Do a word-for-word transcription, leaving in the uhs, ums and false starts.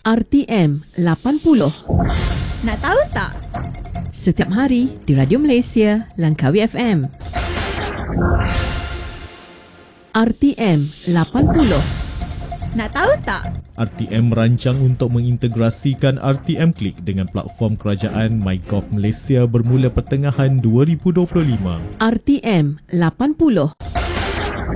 R T M lapan puluh. Nak tahu tak? Setiap hari di Radio Malaysia, Langkawi F M. R T M lapan puluh. Nak tahu tak? R T M merancang untuk mengintegrasikan R T M Click dengan platform kerajaan MyGov Malaysia bermula pertengahan dua ribu dua puluh lima. R T M lapan puluh.